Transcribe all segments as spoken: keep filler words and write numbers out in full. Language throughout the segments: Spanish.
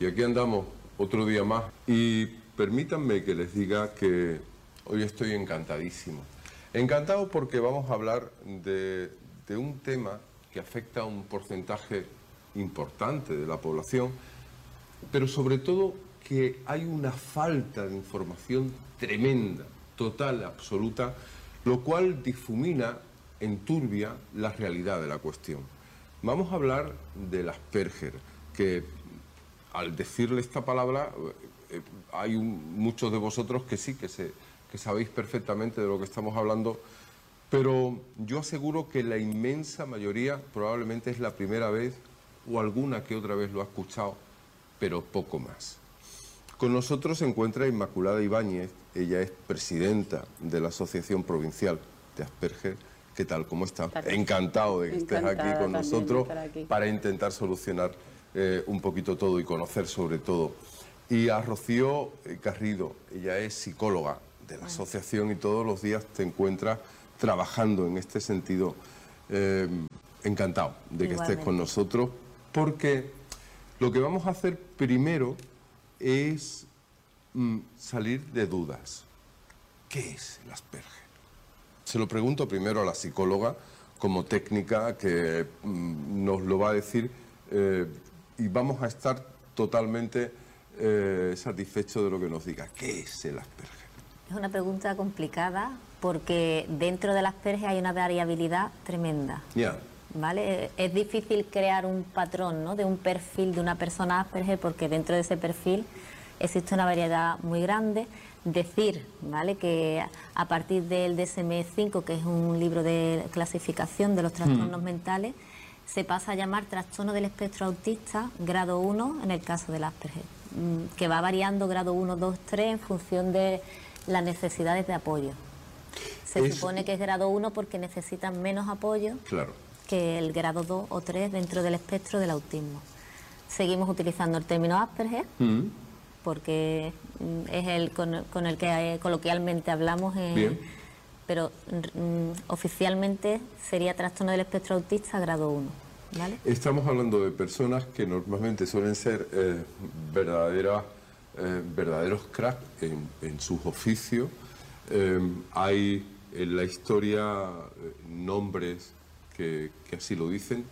Y aquí andamos otro día más. Y permítanme que les diga que hoy estoy encantadísimo. Encantado porque vamos a hablar de, de un tema que afecta a un porcentaje importante de la población, pero sobre todo que hay una falta de información tremenda, total, absoluta, lo cual difumina, enturbia la realidad de la cuestión. Vamos a hablar del Asperger, que al decirle esta palabra eh, hay un, muchos de vosotros que sí, que, se, que sabéis perfectamente de lo que estamos hablando, pero yo aseguro que la inmensa mayoría probablemente es la primera vez o alguna que otra vez lo ha escuchado, pero poco más. Con nosotros se encuentra Inmaculada Ibáñez, ella es presidenta de la Asociación Provincial de Asperger. ¿Qué tal? ¿Cómo estás? Encantado de que estés aquí con nosotros aquí para intentar solucionar eh, un poquito todo y conocer sobre todo. Y a Rocío Garrido, ella es psicóloga de la asociación y todos los días te encuentras trabajando en este sentido. Eh, encantado de que estés con nosotros, porque lo que vamos a hacer primero es mm, salir de dudas. ¿Qué es el Asperger? Se lo pregunto primero a la psicóloga como técnica que mm, nos lo va a decir eh, y vamos a estar totalmente eh, satisfechos de lo que nos diga. ¿Qué es el Asperger? Es una pregunta complicada porque dentro del Asperger hay una variabilidad tremenda. Ya. Yeah. ¿Vale? Es difícil crear un patrón, ¿no?, de un perfil de una persona Asperger, porque dentro de ese perfil existe una variedad muy grande. Decir, ¿vale?, que a partir del D S M cinco, que es un libro de clasificación de los trastornos mm. mentales, se pasa a llamar trastorno del espectro autista grado uno en el caso del Asperger, que va variando grado uno, dos, tres en función de las necesidades de apoyo. Se es... supone que es grado uno porque necesitan menos apoyo. Claro. Que el grado dos o tres dentro del espectro del autismo. Seguimos utilizando el término Asperger, mm. porque es el con, con el que eh, coloquialmente hablamos, en, Bien. pero mm, oficialmente sería trastorno del espectro autista grado uno. ¿Vale? Estamos hablando de personas que normalmente suelen ser eh, verdaderas, eh, verdaderos cracks en, en sus oficios. Eh, hay en la historia eh, nombres Que, que así lo dicen,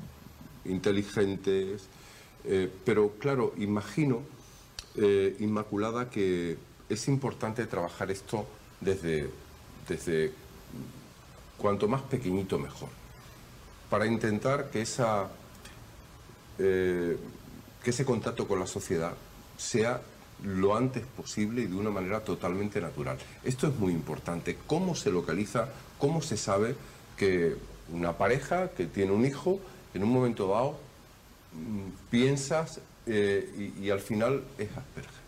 inteligentes, eh, pero claro, imagino, eh, Inmaculada, que es importante trabajar esto desde, desde cuanto más pequeñito mejor, para intentar que, esa, eh, que ese contacto con la sociedad sea lo antes posible y de una manera totalmente natural. Esto es muy importante. ¿Cómo se localiza? ¿Cómo se sabe que una pareja que tiene un hijo, en un momento dado mmm, piensas eh, y, y al final es Asperger?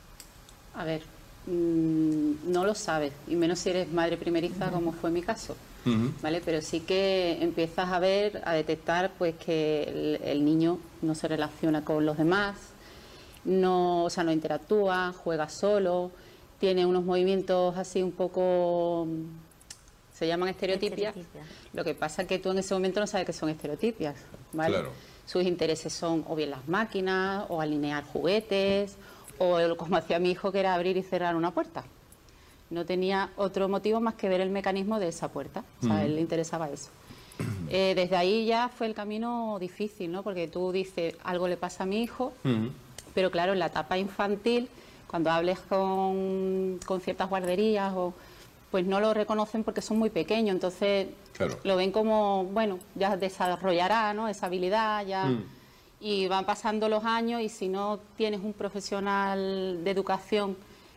A ver, mmm, no lo sabes, y menos si eres madre primeriza, uh-huh. como fue mi caso, uh-huh. ¿vale? Pero sí que empiezas a ver, a detectar pues que el, el niño no se relaciona con los demás, no, o sea, no interactúa, juega solo, tiene unos movimientos así un poco... Se llaman estereotipias. Estereotipia. Lo que pasa es que tú en ese momento no sabes que son estereotipias, ¿vale? Claro. Sus intereses son o bien las máquinas, o alinear juguetes, o como hacía mi hijo, que era abrir y cerrar una puerta. No tenía otro motivo más que ver el mecanismo de esa puerta. O sea, mm. a él le interesaba eso. Eh, desde ahí ya fue el camino difícil, ¿no? Porque tú dices, algo le pasa a mi hijo, mm. pero claro, en la etapa infantil, cuando hables con, con ciertas guarderías o... pues no lo reconocen porque son muy pequeños, entonces claro. lo ven como, bueno, ya desarrollará, ¿no?, esa habilidad, ya mm. y van pasando los años, y si no tienes un profesional de educación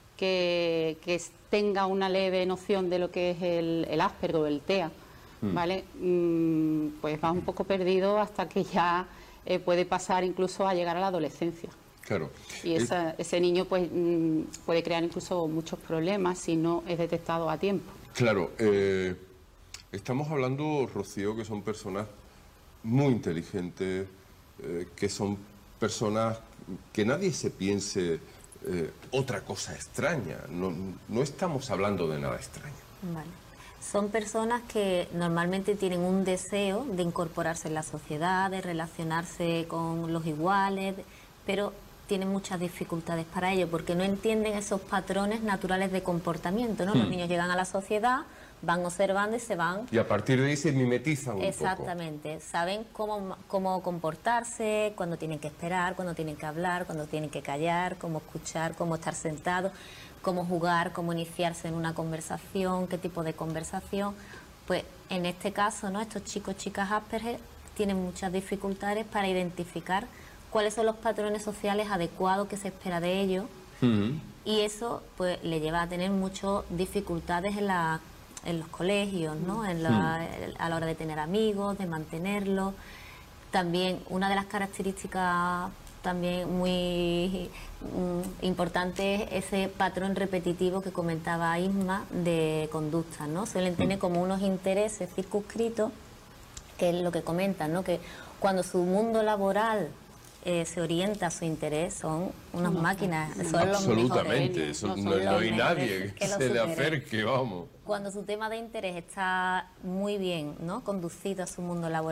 que, que tenga una leve noción de lo que es el, el Asperger o el T E A, mm. ¿vale?, mm, pues vas un poco perdido hasta que ya eh, puede pasar incluso a llegar a la adolescencia. Claro. Y esa, ese niño pues puede crear incluso muchos problemas si no es detectado a tiempo. Claro. Eh, estamos hablando, Rocío, que son personas muy inteligentes, eh, que son personas que nadie se piense eh, otra cosa extraña. No, no estamos hablando de nada extraño. Vale. Son personas que normalmente tienen un deseo de incorporarse en la sociedad, de relacionarse con los iguales, pero tienen muchas dificultades para ello, porque no entienden esos patrones naturales de comportamiento, ¿no? Hmm. Los niños llegan a la sociedad, van observando y se van... Y a partir de ahí se mimetizan un Exactamente, poco. saben cómo, cómo comportarse, cuándo tienen que esperar, cuándo tienen que hablar, cuándo tienen que callar, cómo escuchar, cómo estar sentados, cómo jugar, cómo iniciarse en una conversación, qué tipo de conversación. Pues en este caso, ¿no? Estos chicos, chicas Asperger tienen muchas dificultades para identificar cuáles son los patrones sociales adecuados que se espera de ellos, Uh-huh. y eso pues le lleva a tener muchas dificultades en la en los colegios, ¿no? En la, a la hora de tener amigos, de mantenerlos. También una de las características también muy mm, importante es ese patrón repetitivo que comentaba Isma de conducta, ¿no? Suelen tener como unos intereses circunscritos, que es lo que comentan, ¿no? Que cuando su mundo laboral eh, se orienta a su interés, son unas Unos máquinas, máquinas. son los Absolutamente, mejores. eso No no, son no los hay mejores nadie que que lo se le superen. acerque, vamos. Cuando su tema de interés está muy bien, ¿no? Conducido a su mundo laboral,